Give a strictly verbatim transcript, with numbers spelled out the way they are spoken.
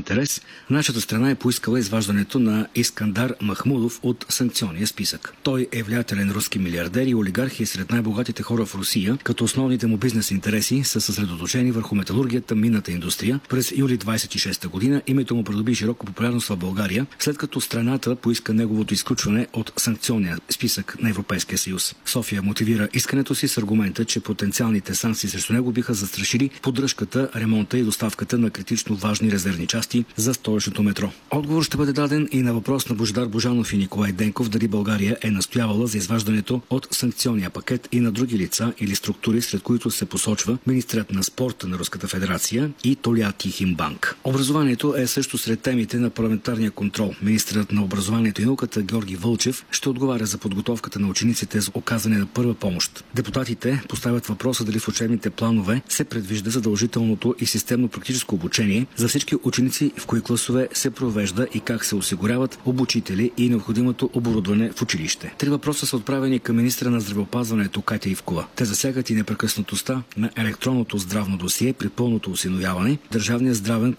интерес, нашата страна е поискала изваждането на Искандар Махмудов от санкционния списък. Той е влиятелен руски милиардер и олигарх и сред най-богатите хора в Русия, като основните му бизнес интереси са съсредоточени върху металургията, минната индустрия. През юли двадесет и шеста година името му придоби широка популярност в България, след като страната поиска неговото изключване от санкционния списък на Европейския съюз. София мотивира искането си с аргумента, че потенциалните санкции срещу него биха застрашили поддръжката, ремонта и доставката на критично важни резервни части за столичното метро. Отговор ще бъде даден и на въпрос на Божидар Божанов и Николай Денков дали България е настоявала за изваждането от санкционния пакет и на други лица или структури, сред които се посочва министрът на спорта на Руската федерация и Толяти Химбанк. Образованието е също сред темите на парламентарния контрол. Министрът на образованието и науката Георги Вълчев ще отговаря за подготовката на учениците за оказане на първа помощ. Депутатите поставят въпроса дали в учебните планове се предвижда задължителното и системно практическо обучение за всички ученици, в кои класове се провежда и как се осигуряват обучители и необходимото оборудване в училище. Три въпроса са отправени към министра на здравеопазването Катя Ивкова. Те засягат и непрекъснатостта на електронното здравно досие при пълното осиновяване, държавния здравен